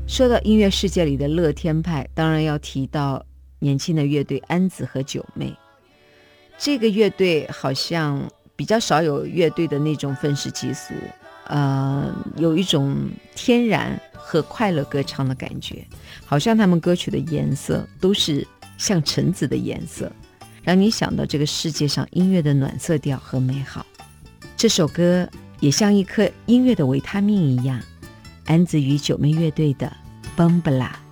说到音乐世界里的乐天派，当然要提到年轻的乐队安子和九妹。这个乐队好像比较少有乐队的那种愤世嫉俗，有一种天然和快乐歌唱的感觉，好像他们歌曲的颜色都是像橙子的颜色，让你想到这个世界上音乐的暖色调和美好。这首歌也像一颗音乐的维他命一样，安子与九妹乐队的《崩不啦》。